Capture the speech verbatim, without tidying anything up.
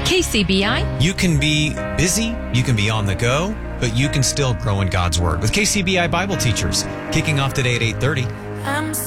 K C B I. You can be busy, you can be on the go, but you can still grow in God's Word with K C B I Bible Teachers, kicking off today at eight thirty. I'm so